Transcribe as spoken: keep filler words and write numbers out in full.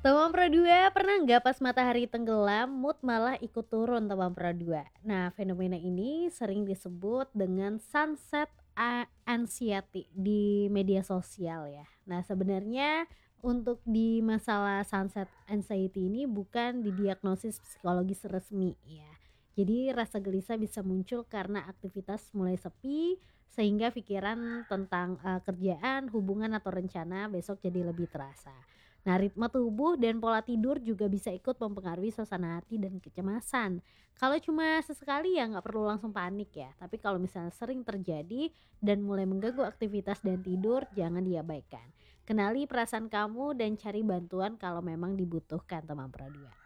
Teman Pro dua, pernah nggak pas matahari tenggelam, mood malah ikut turun teman Pro dua? Nah, fenomena ini sering disebut dengan sunset a anxiety di media sosial ya. Nah, sebenarnya untuk di masalah sunset anxiety ini bukan didiagnosis psikologis resmi ya. Jadi rasa gelisah bisa muncul karena aktivitas mulai sepi sehingga pikiran tentang, eee, kerjaan, hubungan atau rencana besok jadi lebih terasa. Nah, ritme tubuh dan pola tidur juga bisa ikut mempengaruhi suasana hati dan kecemasan. Kalau cuma sesekali ya nggak perlu langsung panik ya. Tapi kalau misalnya sering terjadi dan mulai mengganggu aktivitas dan tidur, jangan diabaikan. Kenali perasaan kamu dan cari bantuan kalau memang dibutuhkan teman perdua.